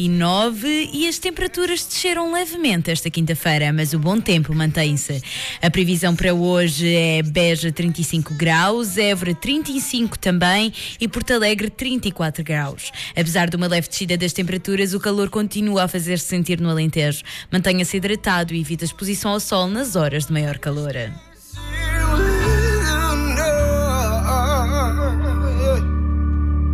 9 e as temperaturas desceram levemente esta quinta-feira, mas o bom tempo mantém-se. A previsão para hoje é Beja 35 graus, Évora 35 também e Porto Alegre 34 graus. Apesar de uma leve descida das temperaturas, o calor continua a fazer-se sentir no Alentejo. Mantenha-se hidratado e evite a exposição ao sol nas horas de maior calor.